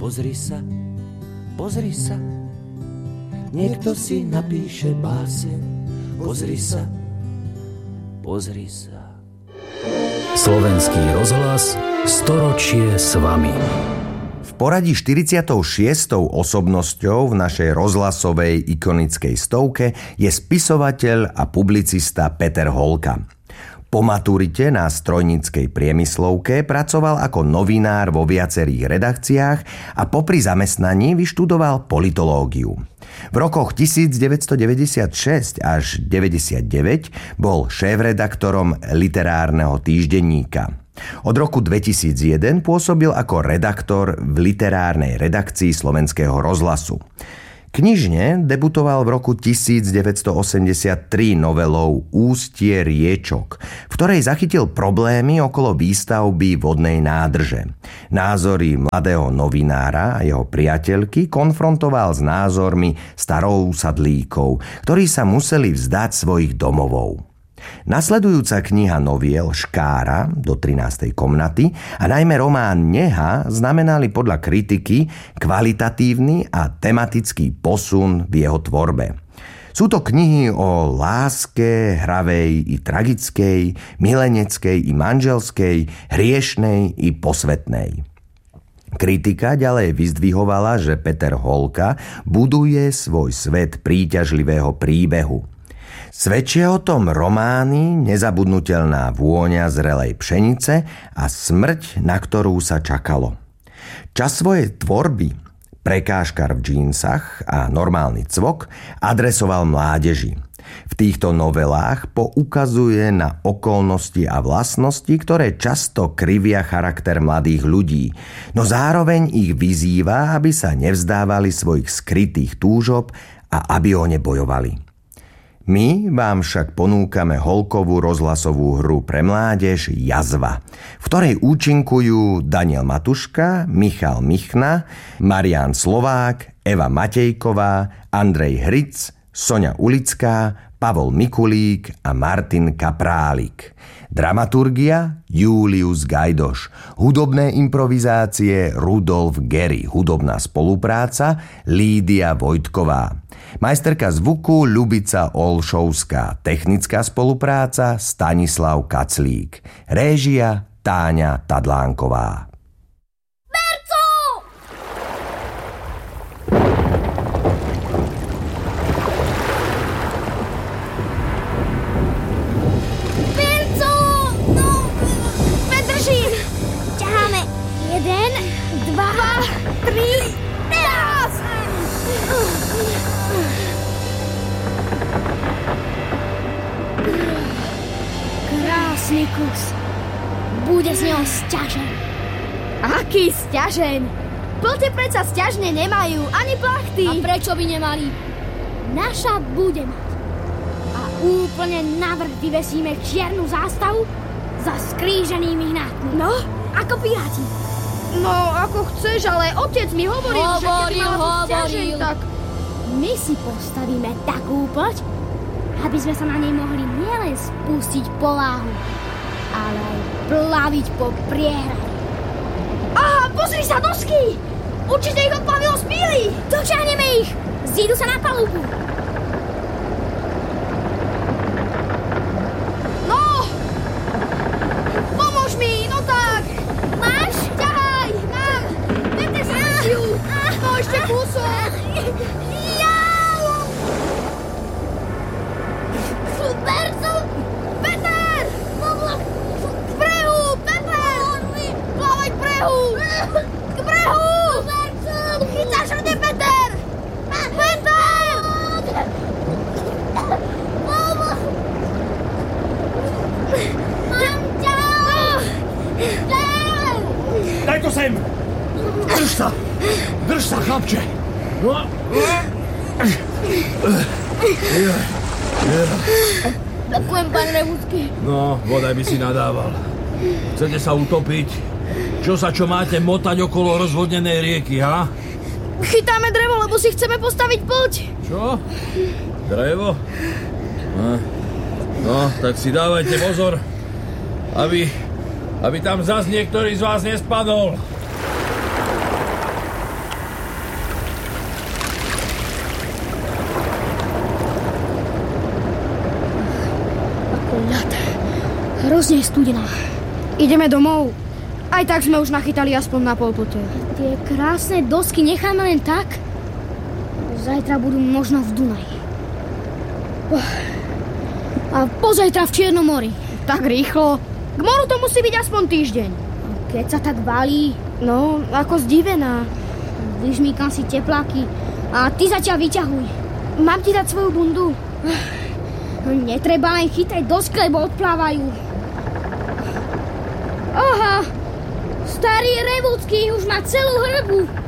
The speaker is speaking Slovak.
Pozri sa, niekto si napíše báseň. Pozri sa. Slovenský rozhlas, storočie s vami. V poradí 46. osobnosťou v našej rozhlasovej ikonickej stovke je spisovateľ a publicista Peter Holka. Po maturite na strojníckej priemyslovke pracoval ako novinár vo viacerých redakciách a popri zamestnaní vyštudoval politológiu. V rokoch 1996 až 1999 bol šéfredaktorom literárneho týždenníka. Od roku 2001 pôsobil ako redaktor v literárnej redakcii Slovenského rozhlasu. Knižne debutoval v roku 1983 novelou Ústie riečok, v ktorej zachytil problémy okolo výstavby vodnej nádrže. Názory mladého novinára a jeho priateľky konfrontoval s názormi starousadlíkov, ktorí sa museli vzdať svojich domovov. Nasledujúca kniha noviel Škára do 13. komnaty a najmä román Neha znamenali podľa kritiky kvalitatívny a tematický posun v jeho tvorbe. Sú to knihy o láske, hravej i tragickej, mileneckej i manželskej, hriešnej i posvetnej. Kritika ďalej vyzdvihovala, že Peter Holka buduje svoj svet príťažlivého príbehu. Svedčia o tom romány Nezabudnutelná vôňa zrelej pšenice a Smrť, na ktorú sa čakalo. Čas svojej tvorby, Prekážkar v džínsach a Normálny cvok, adresoval mládeži. V týchto novelách poukazuje na okolnosti a vlastnosti, ktoré často krivia charakter mladých ľudí, no zároveň ich vyzýva, aby sa nevzdávali svojich skrytých túžob a aby o ne bojovali. My vám však ponúkame Holkovú rozhlasovú hru pre mládež Jazva, v ktorej účinkujú Daniel Matuška, Michal Michna, Marián Slovák, Eva Matejková, Andrej Hric, Soňa Ulická, Pavol Mikulík a Martin Kaprálik. Dramaturgia Julius Gajdoš. Hudobné improvizácie Rudolf Gery. Hudobná spolupráca Lídia Vojtková. Majsterka zvuku Ľubica Olšovská. Technická spolupráca Stanislav Kaclík. Réžia Táňa Tadlánková. Krásny kus. Bude z neho sťažen. Aký sťažen? Plte predsa sťažne nemajú, ani plachty. A prečo by nemali? Naša bude mať. A úplne navrch vyvesíme čiernu zástavu za skríženými hnátmi. No? Ako piráti. No, ako chceš, ale otec mi hovoril, že keď mala sťažen, tak... My si postavíme takú ploť, aby sme sa na nej mohli nielen spustiť po láhu, ale aj plaviť po priehrade. Aha, pozri sa, dosky! Určite ich odplavilo z píly! Dočiahneme ich! Zídu sa na palubu! No! Pomôž mi, no tak! Máš? Ťahaj! Mám! Dajte si ju! No, ešte kúsok! Peter! K brehu! Peter! Plavaj k brehu! K brehu! Chytáš rade, Peter! Peter! Mám ťa! Daj to sem! Drž sa, chlapče! Ďakujem, pán Revúcky. No, bodaj by si nadával. Chcete sa utopiť? Čo máte motať okolo rozvodnenej rieky, ha? Chytáme drevo, lebo si chceme postaviť ploť. Čo? Drevo? No, tak si dávajte pozor, aby tam zas niektorý z vás nespadol. hrozne studená. Ideme domov. Aj tak sme už nachytali aspoň na polpote. Tie krásne dosky necháme len tak. Zajtra budú možno v Dunaji. A pozajtra v Čiernom mori. Tak rýchlo. K moru to musí byť aspoň týždeň. Keď sa tak valí, No, ako zdivená. vyžmýkam si tepláky a ty zatiaľ vyťahuj. Mám ti dať svoju bundu? Netreba len chytať dosky, lebo odplávajú. Aha, starý Revúcky už má celú hrbu.